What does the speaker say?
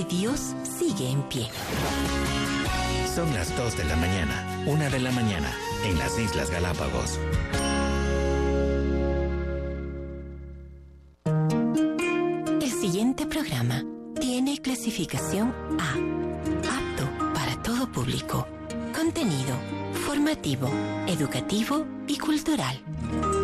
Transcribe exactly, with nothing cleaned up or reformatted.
de Dios sigue en pie. Son las dos de la mañana, una de la mañana, en las Islas Galápagos. El siguiente programa tiene clasificación A, apto para todo público. Contenido formativo, educativo y cultural.